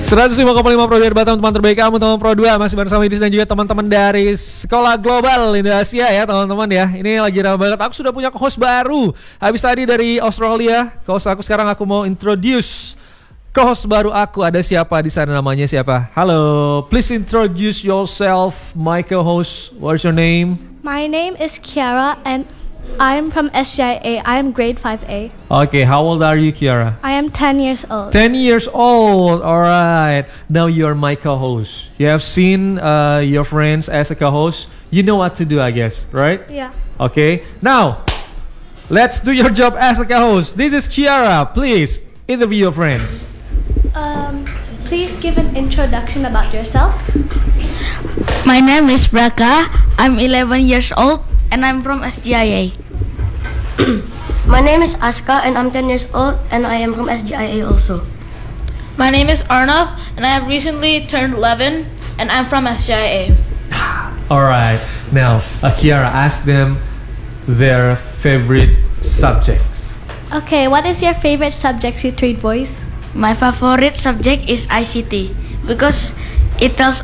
105,5 Pro 2 Batam, teman terbaik kamu, teman Pro 2. Masih bersama Idris dan juga teman-teman dari Sekolah Global Indonesia ya teman-teman ya. Ini lagi ramai banget. Aku sudah punya co-host baru. Habis tadi dari Australia, co-host aku, sekarang aku mau introduce co-host baru aku. Ada siapa di sana, namanya siapa? Halo, please introduce yourself, my co-host. What's your name? My name is Kiara and I'm from SJA. I am grade 5A. Okay, how old are you, Kiara? I am 10 years old. 10 years old, alright. Now you're my co-host. You have seen your friends as a co-host. You know what to do, I guess, right? Yeah. Okay, now let's do your job as a co-host. This is Kiara. Please interview your friends. Please give an introduction about yourselves. My name is Braka. I'm 11 years old and I'm from SGIA. My name is Aska and I'm 10 years old and I am from SGIA also. My name is Arnav and I have recently turned 11 and I'm from SGIA. Alright, now Kiara, ask them their favorite subjects. Okay, what is your favorite subject, you three boys? My favorite subject is ICT because it tells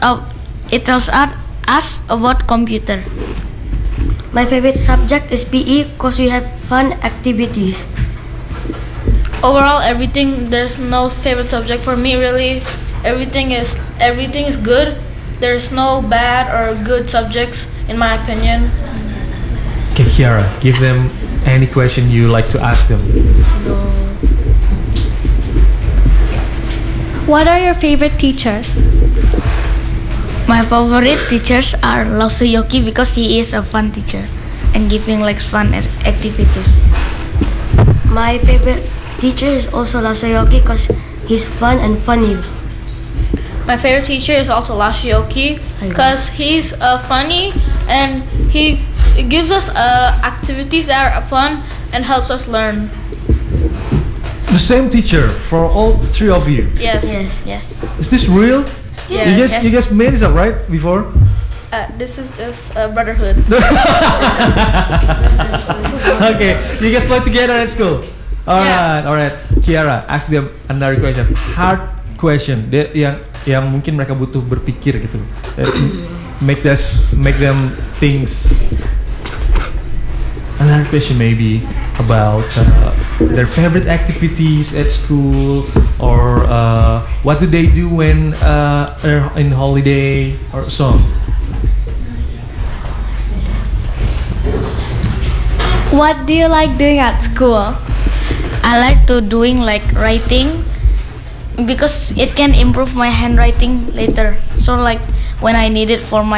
us about computer. My favorite subject is PE because we have fun activities. Overall, there's no favorite subject for me really. Everything is good. There's no bad or good subjects in my opinion. Okay, Kiara, give them any question you like to ask them. What are your favorite teachers? My favorite teachers are Lause Yoki because he is a fun teacher and giving like fun activities. My favorite teacher is also Lasayoki because he's fun and funny. My favorite teacher is also Lashoki because he's funny and he gives us activities that are fun and helps us learn. The same teacher for all three of you. Yes. Is this real? Yes. You guys made this up, right? Before? This is just a brotherhood. Okay, you guys play together at school. Alright. Kiara, ask them another question. Hard question. Yang mungkin mereka butuh berpikir gitu. Make them things. Another question maybe about their favorite activities at school, or what do they do when they're in holiday or so. What do you like doing at school? I like to doing like writing because it can improve my handwriting later. So like when I need it for my